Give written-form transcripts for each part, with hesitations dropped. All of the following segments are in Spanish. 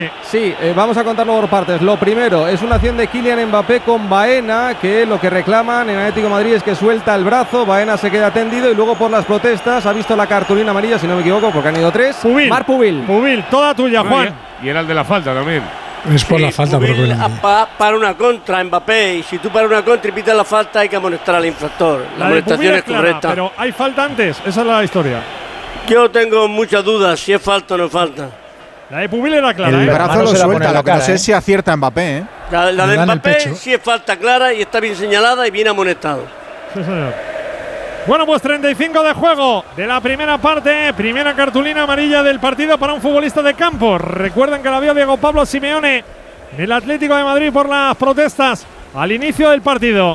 Sí, vamos a contarlo por partes. Lo primero es una acción de Kylian Mbappé con Baena, que lo que reclaman en Atlético de Madrid es que suelta el brazo, Baena se queda tendido y luego por las protestas ha visto la cartulina amarilla, si no me equivoco, porque han ido 3. Marc Pubil. Pubil, toda tuya, Juan. Y era el de la falta también. Es por la falta, pero para una contra, Mbappé, y si tú para una contra y pitas la falta hay que amonestar al infractor. La amonestación es correcta. Pero hay falta antes, esa es la historia. Yo tengo muchas dudas si es falta o no es falta. La de Pubil era clara. El brazo lo suelta, lo que no sé es si acierta Mbappé. La de Mbappé sí es falta clara y está bien señalada y bien amonestado. Sí, señor. Bueno, pues 35 de juego de la primera parte. Primera cartulina amarilla del partido para un futbolista de campo. Recuerden que la vio Diego Pablo Simeone en el Atlético de Madrid por las protestas al inicio del partido.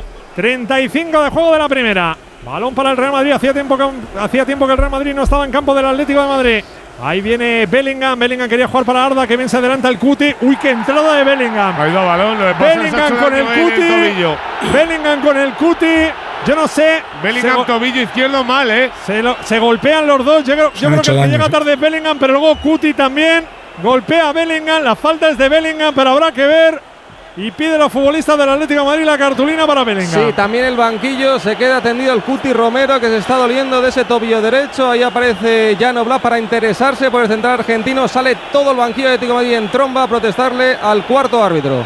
35 de juego de la primera. Balón para el Real Madrid. Hacía tiempo que el Real Madrid no estaba en campo del Atlético de Madrid. Ahí viene Bellingham. Bellingham quería jugar para Arda, que bien se adelanta el Cuti. Uy, qué entrada de Bellingham. Ha ido balón, lo de Bellingham con el Cuti. Bellingham con el Cuti. Yo no sé. Bellingham tobillo izquierdo mal, Se golpean los dos. Yo creo que el que llega tarde es Bellingham, pero luego Cuti también golpea a Bellingham. La falta es de Bellingham, pero habrá que ver. Y pide los futbolistas del Atlético de Madrid la cartulina para Bellingham. Sí, también el banquillo se queda tendido el Cuti Romero, que se está doliendo de ese tobillo derecho. Ahí aparece Jan Oblak para interesarse por el central argentino. Sale todo el banquillo de Atlético de Madrid en tromba a protestarle al cuarto árbitro.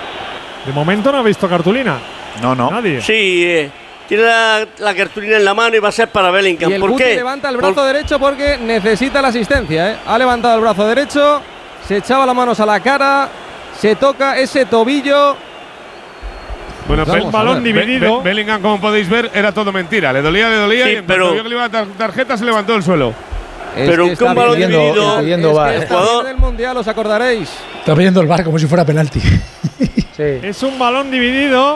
De momento no ha visto cartulina. No. Nadie. Sí, tiene la cartulina en la mano y va a ser para Bellingham. Y el ¿Por Cuti qué? levanta el brazo derecho porque necesita la asistencia. Ha levantado el brazo derecho, se echaba las manos a la cara, se toca ese tobillo. Bueno, un balón dividido. Bellingham, como podéis ver, era todo mentira. Le dolía sí, y pero vio que le iba a dar tarjeta, se levantó del suelo. Pero que un balón dividido. El jugador del Mundial, os acordaréis. Está pidiendo el VAR como si fuera penalti. Sí. Es un balón dividido.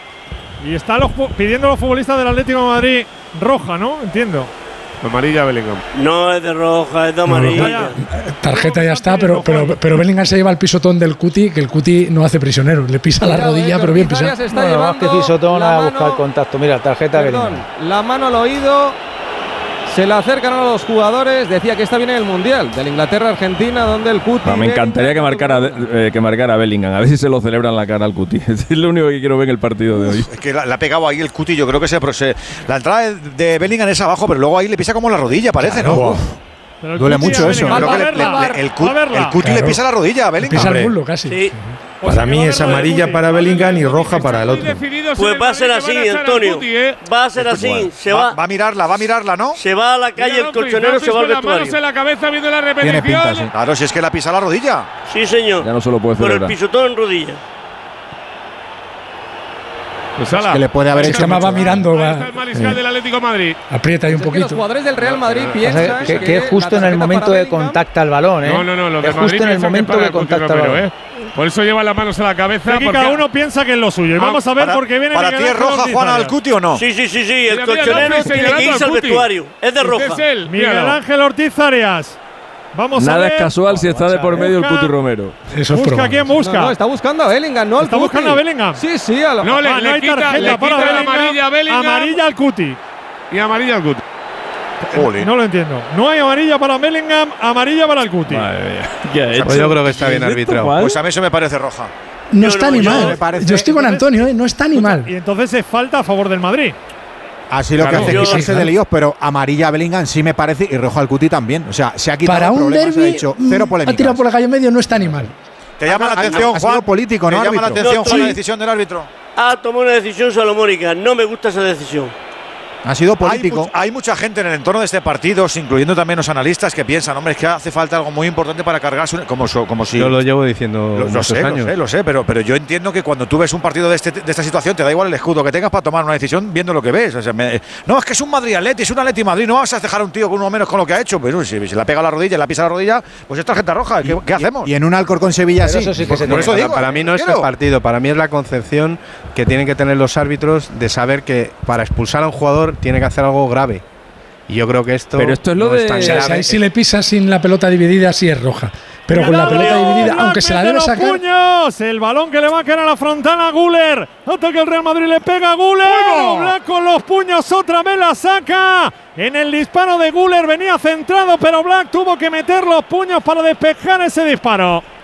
Y están pidiendo los futbolistas del Atlético de Madrid roja, ¿no? Entiendo. Amarilla Bellingham. No es de roja, es de amarilla. Tarjeta ya está, pero Bellingham se lleva el pisotón del Cuti, que el Cuti no hace prisionero. Le pisa la rodilla, pero bien pisado. Bueno, más que pisotón a buscar contacto. Mira, tarjeta Bellingham. La mano al oído. Se le acercan a los jugadores. Decía que está bien en el Mundial de la Inglaterra-Argentina, donde el Cuti… Me encantaría que marcara a Bellingham. A ver si se lo celebran la cara al Cuti. Es lo único que quiero ver en el partido de hoy. Es que le ha pegado ahí el Cuti. Yo creo que la entrada de Bellingham es abajo, pero luego ahí le pisa como la rodilla, parece, ¿no? Duele mucho eso. El Cuti le pisa la rodilla a Bellingham. Pisa el muslo casi. Sí. Para mí es amarilla para Bellingham y roja para el otro. Pues va a ser así, Antonio. Va a ser así. Va a mirarla, ¿no? Se va a la calle el colchonero, se va al vestuario. Manos en la cabeza viendo la Tiene repetición. pinta, sí. Claro, si es que la pisa la rodilla. Sí, señor. Ya no se lo puede Por celebrar. el pisotón en rodilla. Pues es que le puede haber hecho. Va mirando. Está el mariscal del Atlético de Madrid. Aprieta ahí un poquito. Los jugadores del Real Madrid piensan que es justo en el momento que contacta el balón, ¿eh? No, lo de es justo en el momento que contacta el balón. Por eso lleva las manos a la cabeza. Aquí cada uno piensa que es lo suyo. Y vamos a ver por qué viene. ¿Para ti es roja, Juan, al Cuti o no? Sí. El colchonero tiene que irse al vestuario. Es de roja. Miguel Ángel Ortiz Arias. Vamos Nada a ver. es casual si está de por medio el Cuti Romero. Eso es busca quién busca. No, está buscando a Bellingham, no al Está Cuti. buscando a Bellingham. Sí, a No, no hay tarjeta para la amarilla a Bellingham. Amarilla al Cuti. Y amarilla al Cuti. No lo entiendo. No hay amarilla para Bellingham, amarilla para el Cuti. Pues yo creo que está bien arbitrado. Pues a mí eso me parece roja. No está ni mal. Yo estoy con Antonio, no está ni mal. Y entonces es falta a favor del Madrid. Así lo que hace es quitarse de líos, pero amarilla a Bellingham sí me parece y rojo al Cuti también. O sea, se ha quitado para un derbi, derbi, hecho cero polémicas. Ha tirado por la calle medio, no está ni mal. Te llama la atención, Juan, político, ¿no? Te llama la atención, Juan, la decisión del árbitro. Ha tomado una decisión salomónica. No me gusta esa decisión. Ha sido político. Hay mucha gente en el entorno de este partido, incluyendo también los analistas, que piensan, hombre, es que hace falta algo muy importante para cargarse, como si… Yo lo llevo diciendo muchos años. Lo sé, pero yo entiendo que cuando tú ves un partido de esta situación, te da igual el escudo que tengas para tomar una decisión viendo lo que ves. O sea, no, es que es un Madrid-Atleti, es un Atleti-Madrid, no vas a dejar a un tío con uno menos con lo que ha hecho. Pero si le ha pegado la rodilla, le ha pisado la rodilla, pues es tarjeta roja. ¿Qué hacemos? Y en un Alcorcón Sevilla sí. Para mí no es el partido, para mí es la concepción que tienen que tener los árbitros de saber que para expulsar a un jugador tiene que hacer algo grave. Y yo creo que esto… Pero esto es lo de… O sea, si le pisas sin la pelota dividida, sí es roja. Pero con la pelota dividida, aunque se la debe sacar… ¡Puños! El balón que le va a caer a la frontana a Güler. Hasta que el Real Madrid le pega a Güler. Black con los puños otra vez la saca. En el disparo de Güler venía centrado, pero Black tuvo que meter los puños para despejar ese disparo.